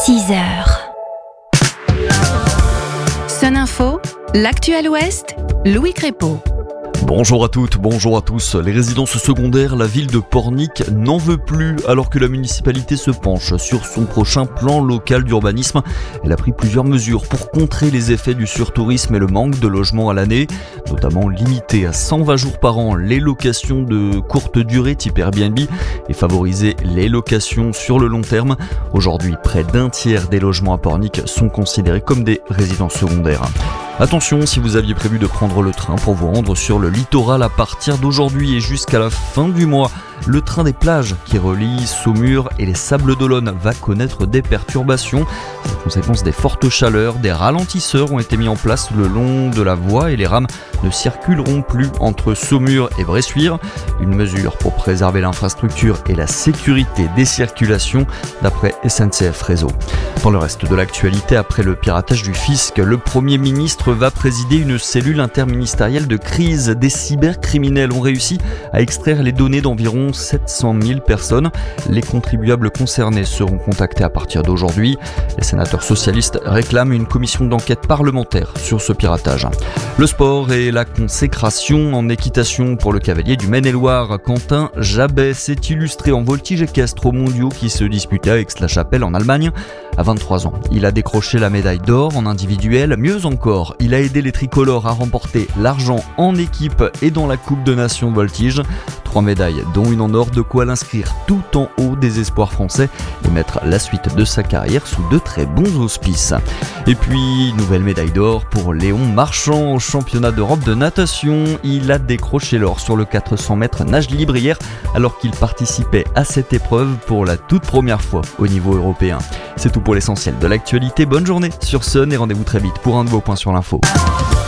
6h. Sun Info, l'actu à l'Ouest, Louis Crépeau. Bonjour à toutes, bonjour à tous. Les résidences secondaires, la ville de Pornic n'en veut plus alors que la municipalité se penche sur son prochain plan local d'urbanisme. Elle a pris plusieurs mesures pour contrer les effets du surtourisme et le manque de logements à l'année, notamment limiter à 120 jours par an les locations de courte durée type Airbnb et favoriser les locations sur le long terme. Aujourd'hui, près d'un tiers des logements à Pornic sont considérés comme des résidences secondaires. Attention, si vous aviez prévu de prendre le train pour vous rendre sur le littoral à partir d'aujourd'hui et jusqu'à la fin du mois, le train des plages qui relie Saumur et les Sables d'Olonne va connaître des perturbations. En conséquence des fortes chaleurs, des ralentisseurs ont été mis en place le long de la voie et les rames ne circuleront plus entre Saumur et Bressuire. Une mesure pour préserver l'infrastructure et la sécurité des circulations d'après SNCF Réseau. Dans le reste de l'actualité, après le piratage du fisc, le Premier ministre va présider une cellule interministérielle de crise. Des cybercriminels ont réussi à extraire les données d'environ 700 000 personnes. Les contribuables concernés seront contactés à partir d'aujourd'hui. Les sénateurs socialistes réclament une commission d'enquête parlementaire sur ce piratage. Le sport et la consécration en équitation pour le cavalier du Maine-et-Loire. Quentin Jabet s'est illustré en voltige équestre aux mondiaux qui se disputaient à Aix-la-Chapelle en Allemagne. À 23 ans, il a décroché la médaille d'or en individuel. Mieux encore, il a aidé les tricolores à remporter l'argent en équipe et dans la Coupe de Nations voltige. 3 médailles, dont une en or, de quoi l'inscrire tout en haut des espoirs français et mettre la suite de sa carrière sous de très bons auspices. Et puis, nouvelle médaille d'or pour Léon Marchand au championnat d'Europe de natation. Il a décroché l'or sur le 400 mètres nage libre hier alors qu'il participait à cette épreuve pour la toute première fois au niveau européen. C'est tout pour l'essentiel de l'actualité. Bonne journée sur Sun et rendez-vous très vite pour un nouveau point sur l'info.